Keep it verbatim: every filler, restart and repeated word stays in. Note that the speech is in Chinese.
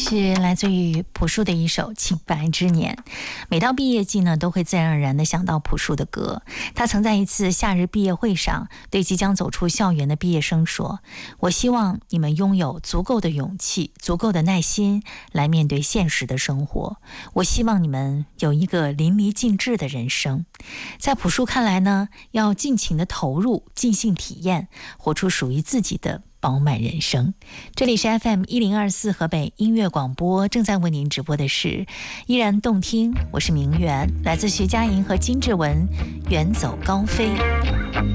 是来自于朴树的一首《清白之年》。每到毕业季呢，都会自然而然地想到朴树的歌。他曾在一次夏日毕业会上对即将走出校园的毕业生说：我希望你们拥有足够的勇气，足够的耐心来面对现实的生活。我希望你们有一个淋漓尽致的人生。在朴树看来呢，要尽情的投入，尽兴体验，活出属于自己的饱满人生。这里是 F M 一零二四河北音乐广播，正在为您直播的是依然动听，我是明媛，来自徐佳莹和金志文，远走高飞。